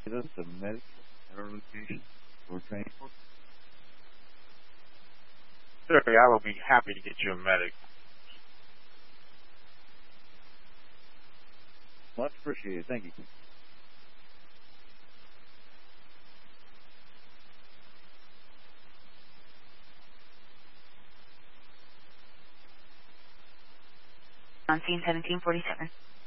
Get us a medic at our location for transport. Sir, I will be happy to get you a medic. Much appreciated. Thank you. On scene 1747.